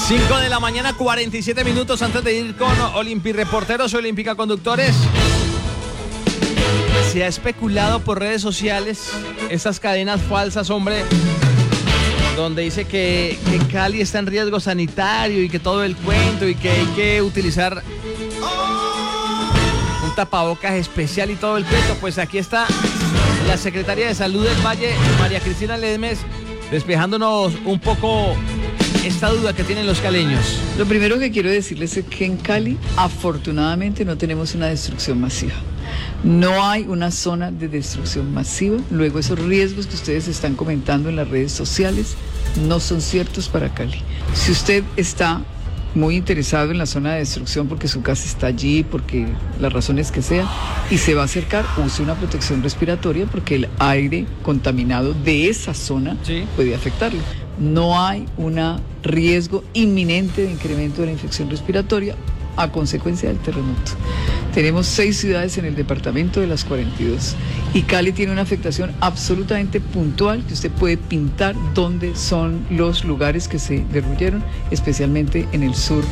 5 de la mañana, 47 minutos antes de ir con Olimpireporteros o Olímpica Conductores. Se ha especulado por redes sociales esas cadenas falsas, hombre, donde dice que Cali está en riesgo sanitario y que todo el cuento y que hay que utilizar un tapabocas especial y todo el cuento. Pues aquí está la secretaria de Salud del Valle, María Cristina Lemes, despejándonos un poco esta duda que tienen los caleños. Lo primero que quiero decirles es que en Cali, afortunadamente, no tenemos una destrucción masiva. No hay una zona de destrucción masiva. Luego, esos riesgos que ustedes están comentando en las redes sociales no son ciertos para Cali. Si usted está muy interesado en la zona de destrucción porque su casa está allí, porque las razones que sean, y se va a acercar, use una protección respiratoria porque el aire contaminado de esa zona puede afectarle. No hay un riesgo inminente de incremento de la infección respiratoria a consecuencia del terremoto. Tenemos 6 ciudades en el departamento de las 42 y Cali tiene una afectación absolutamente puntual que usted puede pintar dónde son los lugares que se derruyeron, especialmente en el sur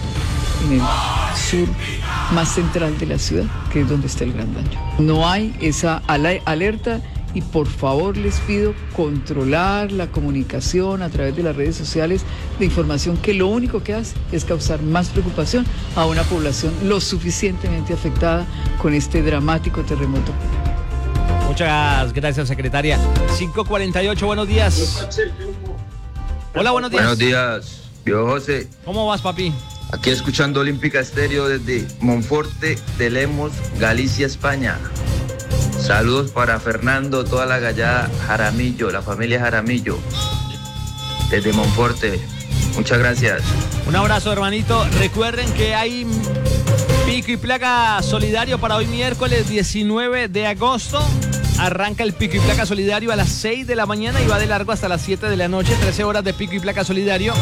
más central de la ciudad, que es donde está el gran daño. No hay esa alerta. Y por favor les pido controlar la comunicación a través de las redes sociales de información que lo único que hace es causar más preocupación a una población lo suficientemente afectada con este dramático terremoto. Muchas gracias, secretaria. 5:48, buenos días. Hola, buenos días. Buenos días, yo José. ¿Cómo vas, papi? Aquí escuchando Olímpica Estéreo desde Monforte de Lemos, Galicia, España. Saludos para Fernando, toda la gallada Jaramillo, la familia Jaramillo, desde Monforte. Muchas gracias. Un abrazo, hermanito. Recuerden que hay pico y placa solidario para hoy miércoles 19 de agosto. Arranca el pico y placa solidario a las 6 de la mañana y va de largo hasta las 7 de la noche. 13 horas de pico y placa solidario.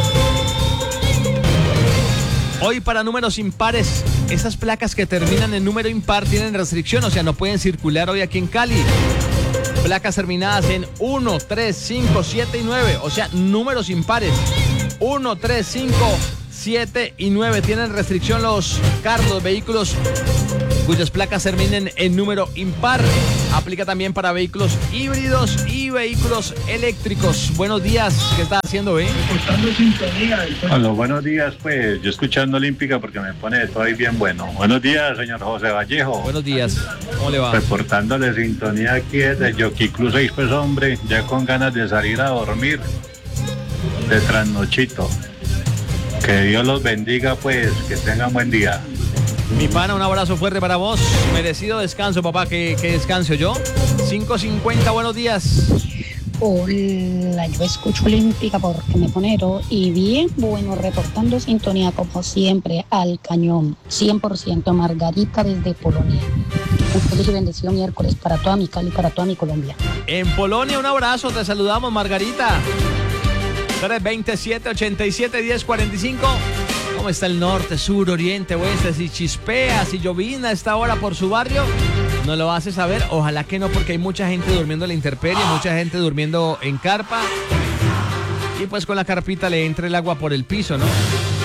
Hoy para números impares, esas placas que terminan en número impar tienen restricción, o sea, no pueden circular hoy aquí en Cali. Placas terminadas en 1, 3, 5, 7 y 9, o sea, números impares. 1, 3, 5, 7 y 9 tienen restricción los carros, vehículos cuyas placas terminen en número impar. Aplica también para vehículos híbridos y vehículos eléctricos. Buenos días, ¿qué está haciendo, Hola, buenos días, pues yo escuchando Olímpica porque me pone todo ahí bien bueno. Buenos días, señor José Vallejo. Buenos días, ¿cómo le va? Reportándole sintonía aquí desde Jockey Club 6, pues hombre, ya con ganas de salir a dormir de trasnochito. Que Dios los bendiga, pues, que tengan buen día. Mi pana, un abrazo fuerte para vos. Merecido descanso, papá, que descanso yo. 5:50, buenos días. Hola, yo escucho Olímpica porque me pone y bien bueno, reportando sintonía como siempre al cañón. 100% Margarita desde Polonia. Un feliz y bendecido miércoles para toda mi Cali, para toda mi Colombia. En Polonia, un abrazo, te saludamos, Margarita. 327-87-1045. ¿Cómo está el norte, sur, oriente, oeste? Si chispea, si llovina a esta hora por su barrio, nos lo hace saber. Ojalá que no, porque hay mucha gente durmiendo en la intemperie, mucha gente durmiendo en carpa. Y pues con la carpita le entra el agua por el piso, ¿no?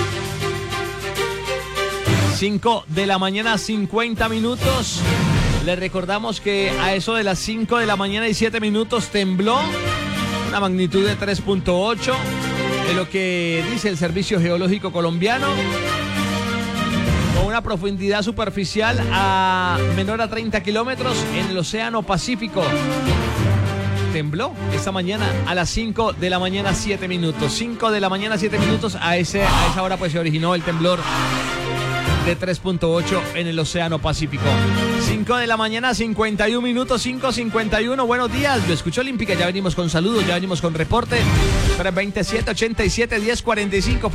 5 de la mañana, 50 minutos. Le recordamos que a eso de las 5 de la mañana y 7 minutos tembló. Una magnitud de 3.8. De lo que dice el Servicio Geológico Colombiano, con una profundidad superficial a menor a 30 kilómetros en el Océano Pacífico. Tembló esta mañana a las 5 de la mañana 7 minutos. 5 de la mañana 7 minutos, a esa hora pues se originó el temblor de 3.8 en el Océano Pacífico. 5 de la mañana, 51 minutos, 5:51. Buenos días, lo escucho Olímpica. Ya venimos con saludos, ya venimos con reporte. 327-87-1045.